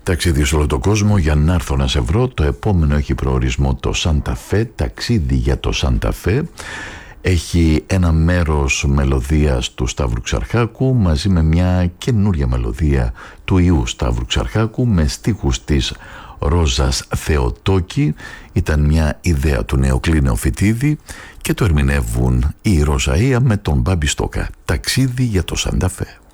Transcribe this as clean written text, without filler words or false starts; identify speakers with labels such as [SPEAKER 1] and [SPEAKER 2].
[SPEAKER 1] Ταξίδι σε όλο τον κόσμο για να έρθω να σε βρω. Το επόμενο έχει προορισμό το Σάντα Φε. Ταξίδι για το Σάντα Φε. Έχει ένα μέρος μελωδίας του Σταύρου Ξαρχάκου μαζί με μια καινούρια μελωδία του ιού Σταύρου Ξαρχάκου με στίχους της Ρόζας Θεοτόκη. Ήταν μια ιδέα του Νεοκλή Νεοφυτίδη και το ερμηνεύουν η Ροζαΐα με τον Μπάμπη Στόκα. Ταξίδι για το Σάντα Φε.